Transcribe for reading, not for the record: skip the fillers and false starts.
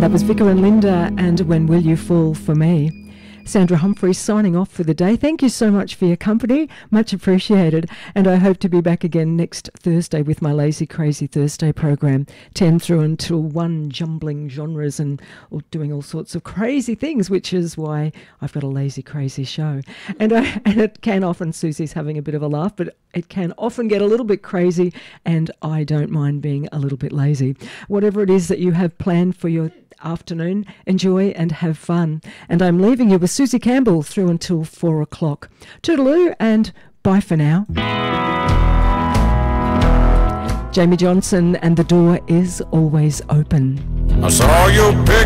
And that was Vicar and Linda and When Will You Fall For Me. Sandra Humphreys signing off for the day. Thank you so much for your company. Much appreciated. And I hope to be back again next Thursday with my Lazy Crazy Thursday program, 10 through until 1, jumbling genres and doing all sorts of crazy things, which is why I've got a Lazy Crazy show. And it can often, Susie's having a bit of a laugh, but it can often get a little bit crazy, and I don't mind being a little bit lazy. Whatever it is that you have planned for your afternoon, enjoy and have fun. And I'm leaving you with Susie Campbell through until 4 o'clock. Toodaloo and bye for now. Jamie Johnson and The Door Is Always Open. I saw you pick